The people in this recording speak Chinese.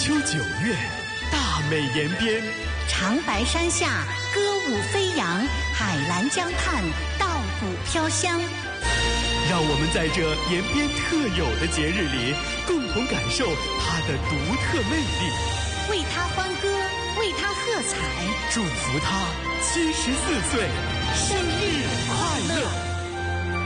秋9月，大美延边， 长白山下歌舞飞扬，海蓝江畔稻谷飘香。 让我们在这延边特有的节日里，共同感受它的独特魅力， 为它欢歌，为它喝彩， 祝福他74岁生日快乐。